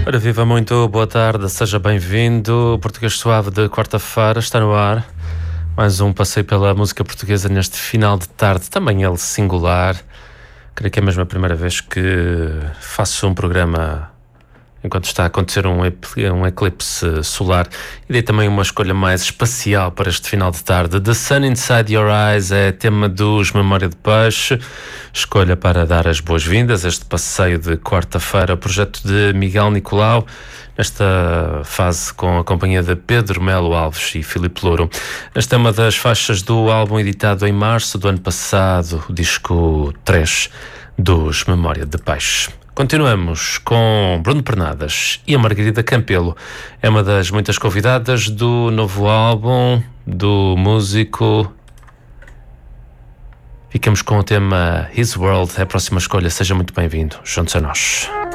Ora, viva, muito boa tarde, seja bem-vindo. O Português Suave de quarta-feira está no ar. Mais um passeio pela música portuguesa neste final de tarde, também ele singular. Creio que é mesmo a primeira vez que faço um programa enquanto está a acontecer um eclipse solar, e dei também uma escolha mais especial para este final de tarde. The Sun Inside Your Eyes é tema dos Memória de Peixe, escolha para dar as boas-vindas a este passeio de quarta-feira, projeto de Miguel Nicolau, nesta fase com a companhia de Pedro Melo Alves e Filipe Louro. Esta é uma das faixas do álbum editado em março do ano passado, o disco 3 dos Memória de Peixe. Continuamos com Bruno Pernadas e a Margarida Campelo. É uma das muitas convidadas do novo álbum do músico. Ficamos com o tema His World, é a próxima escolha. Seja muito bem-vindo. Juntos a nós.